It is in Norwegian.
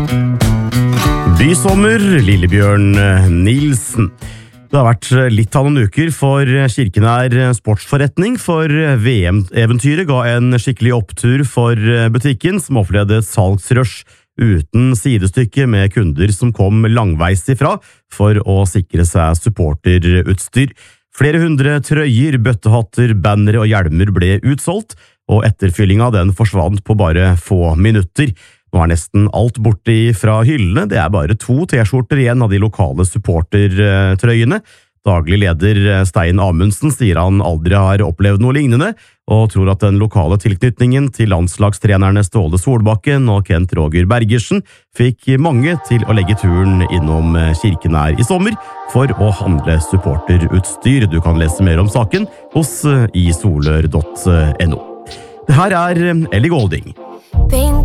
Bysommer, Lillebjørn Nilsen. Det har vært litt av noen uker for Kirkenær sportsforretning, for VM-eventyret ga en skikkelig opptur for butikken, som opplevde et salgsrush uten sidestykke med kunder som kom langveis ifra for å sikre seg supporterutstyr. Flere hundre trøyer, bøttehatter, bannere og hjelmer ble utsolgt, og etterfyllinga den forsvant på bare få minutter. Nå er nesten alt borte fra hyllene, det er bare 2 t-skjorter igjen av de lokale supportertrøyene. Daglig leder Stein Amundsen sier han aldri har opplevd noe lignende, og tror at den lokale tilknytningen til landslagstrenerne Ståle Solbakken og Kent Roger Bergersen fikk mange til å legge turen innom Kirkenær i sommer for å handle supporterutstyr. Du kan lese mer om saken hos isolør.no. Det her er Ellie Golding.